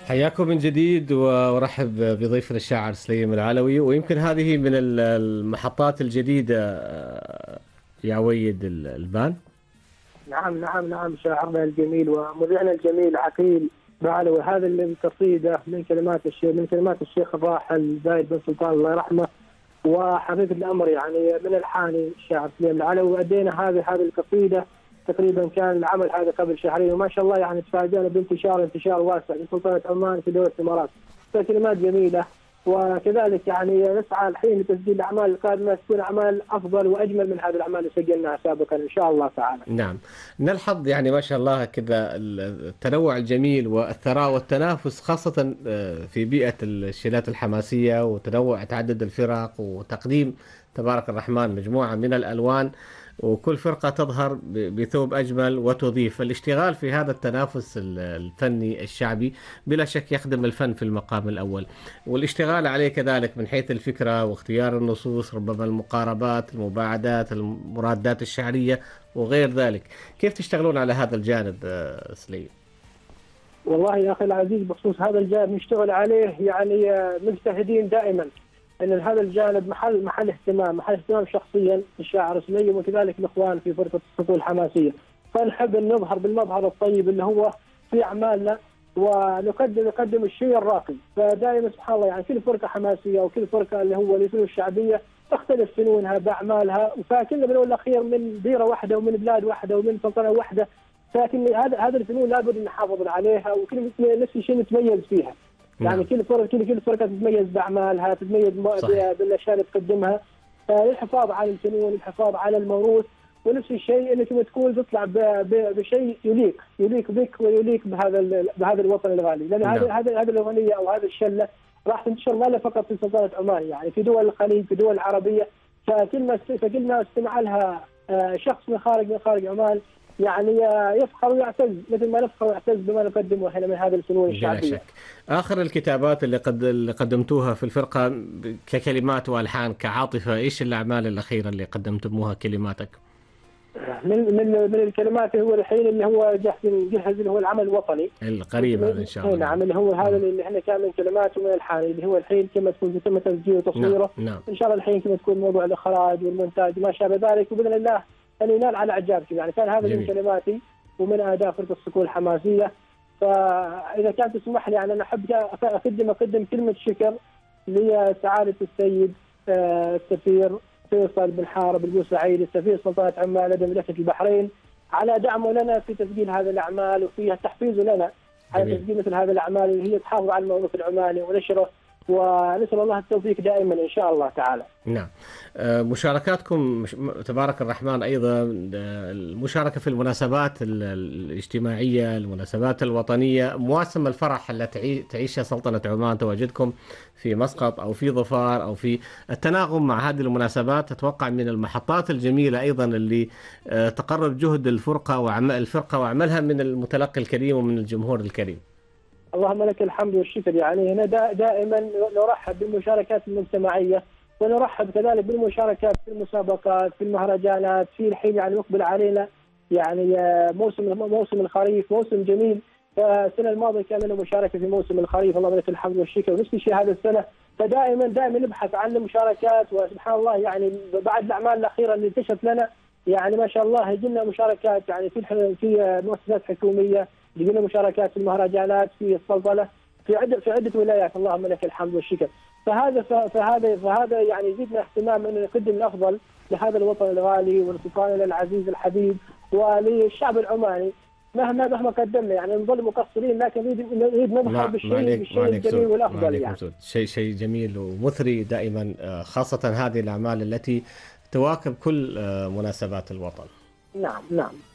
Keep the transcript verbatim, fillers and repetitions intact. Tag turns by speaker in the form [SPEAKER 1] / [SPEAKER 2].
[SPEAKER 1] حياكم من جديد وارحب بضيفنا الشاعر سليم العلوي، ويمكن هذه من ال- المحطات الجديدة. آه، يا ويد ال- البان.
[SPEAKER 2] نعم نعم نعم، شاعرنا الجميل ومذيعنا الجميل عقيل بعلوي. هذا القصيدة من كلمات الشيخ من كلمات الشيخ الراحل زايد بن سلطان الله يرحمه، وحقيقة الأمر يعني من الحاني الشاعر سليم العلوي. وأدينا هذه هذه القصيدة تقريبا كان العمل هذا قبل شهرين، وما شاء الله يعني تفاجأنا بانتشار انتشار واسع في سلطنة عمان في دولة الإمارات. فكلمات جميلة، وكذلك يعني نسعى الحين لتسجيل الأعمال القادمة تكون أعمال أفضل وأجمل من هذه الأعمال اللي سجلناها سابقا إن شاء الله تعالى.
[SPEAKER 1] نعم، نلحظ يعني ما شاء الله كذا التنوع الجميل والثراء والتنافس، خاصة آه، في بيئة الشيلات الحماسية، وتنوع تعدد الفرق، وتقديم تبارك الرحمن مجموعة من الألوان، وكل فرقة تظهر ب- بثوب أجمل وتضيف. الاشتغال في هذا التنافس ال- الفني الشعبي بلا شك يخدم الفن في المقام الأول، والاشتغال عليه كذلك من حيث الفكرة واختيار النصوص، ربما المقاربات، المباعدات، المرادات الشعرية وغير ذلك. كيف تشتغلون على هذا الجانب آه، سليم؟
[SPEAKER 2] والله يا أخي العزيز بخصوص هذا الجانب نشتغل عليه يعني آه، مجتهدين دائما ان هذا الجانب محل محل اهتمام محل اهتمام شخصيا الشاعر سليم، وكذلك الاخوان في فرقه السطول الحماسيه. فنحب ان نظهر بالمظهر الطيب اللي هو في اعمالنا، ونقدم نقدم الشيء الراقي. فدائما سبحان الله يعني كل فرقه حماسيه وكل فرقه اللي هو الفنون الشعبيه تختلف فنونها باعمالها، فكلنا بالاول والاخير من ديره واحده ومن بلاد واحده ومن سلطنه واحده. لكن هذا هذا الفنون لابد ان نحافظ عليها، وكل نفس الشيء نتميز فيها. يعني
[SPEAKER 1] نعم.
[SPEAKER 2] كل فرقه كل كل فرقه تتميز باعمالها، تتميز
[SPEAKER 1] صحيح.
[SPEAKER 2] بالاشياء اللي تقدمها، للحفاظ على الفنون، للحفاظ على الموروث. ونفس الشيء انك تكون تطلع ب- ب- بشيء يليق يليق بك ويليق بهذا ال- بهذا الوطن الغالي، لان
[SPEAKER 1] نعم.
[SPEAKER 2] هذا هذا هذه الاغنيه او هذه الشله راح تنتشر لا فقط في سلطنه عمان، يعني في دول الخليج، في دول العربيه. فكل ما است- فكل ما استمع لها آه، شخص من خارج من خارج عمان يعني آه، يفخر ويعتز، مثل ما نفخر ويعتز بما نقدمه هنا من هذه الفنون
[SPEAKER 1] بلا
[SPEAKER 2] الشعبيه.
[SPEAKER 1] شك. آخر الكتابات اللي قد اللي قدمتوها في الفرقة ب- ككلمات وألحان كعاطفة، إيش الأعمال الأخيرة اللي قدمتموها كلماتك؟
[SPEAKER 2] من من من الكلمات هو الحين اللي هو جهز جهز اللي هو العمل الوطني
[SPEAKER 1] القريب هذا إن شاء الله.
[SPEAKER 2] نعم، اللي هو هذا
[SPEAKER 1] مم.
[SPEAKER 2] اللي احنا كان من كلمات ومن الحان، اللي هو الحين كما تكون تم تسجيله وتصويره.
[SPEAKER 1] نعم. نعم.
[SPEAKER 2] ان شاء الله الحين كما تكون موضوع الاخراج والمونتاج وما شابه ذلك، وباذن الله ان ينال على اعجابكم. يعني كان هذا
[SPEAKER 1] جميل.
[SPEAKER 2] من كلماتي ومن اداء فرقه الصقور الحماسيه. فاذا كانت تسمح لي يعني انا احب اقدم اقدم كلمه شكر لسعاده السيد آه، السفير فيصل بن حارب البوسعيد، السفير سلطنه عمان لدى مملكه البحرين، على دعمه لنا في تسجيل هذه الاعمال وفي تحفيزه لنا على
[SPEAKER 1] جميل.
[SPEAKER 2] تسجيل مثل هذه الاعمال اللي هي تحافظ على الموروث العماني ونشره. ونسال الله التوفيق دائما ان شاء الله تعالى.
[SPEAKER 1] نعم. آه، مشاركاتكم مش- م- تبارك الرحمن أيضا، آه، المشاركة في المناسبات ال- الاجتماعية، المناسبات الوطنية، مواسم الفرح التي تعي- تعيشها سلطنة عمان، تواجدكم في مسقط أو في ظفار أو في التناغم مع هذه المناسبات، أتوقع من المحطات الجميلة أيضا اللي آه، تقرب جهد الفرقة وعمل الفرقة وعملها من المتلقي الكريم ومن الجمهور الكريم.
[SPEAKER 2] اللهم لك الحمد والشكر. يعني هنا دا دائما نرحب بالمشاركات المجتمعيه، ونرحب كذلك بالمشاركات في المسابقات، في المهرجانات. في الحين يعني مقبل علينا يعني آه، موسم موسم الخريف، موسم جميل. فالسنه الماضيه كان لنا مشاركه في موسم الخريف، اللهم لك الحمد والشكر. ونفس الشيء هذا السنه. فدائما دائما نبحث عن المشاركات، وسبحان الله يعني بعد الاعمال الاخيره اللي انتشرت لنا يعني ما شاء الله يجي لنا مشاركات يعني في الح- في آه، مؤسسات حكوميه، يجي لنا مشاركات في المهرجانات، في السلطنه، في عده في عده ولايات، اللهم لك الحمد والشكر. فهذا فهذا فهذا يعني يزيدنا اهتمام انه نقدم الافضل لهذا الوطن الغالي ولسلطاننا العزيز الحبيب وللشعب العماني. مهما مهما قدمنا يعني نظل مقصرين، لكن نريد نريد نظهر
[SPEAKER 1] ما ما
[SPEAKER 2] بالشيء
[SPEAKER 1] عليك ما
[SPEAKER 2] بالشيء
[SPEAKER 1] عليك
[SPEAKER 2] الجميل
[SPEAKER 1] سود ما
[SPEAKER 2] والافضل
[SPEAKER 1] عليكم
[SPEAKER 2] يعني.
[SPEAKER 1] سود، شيء شيء جميل ومثري دائما، آه، خاصة هذه الأعمال التي تواكب كل آه، مناسبات الوطن.
[SPEAKER 2] نعم نعم.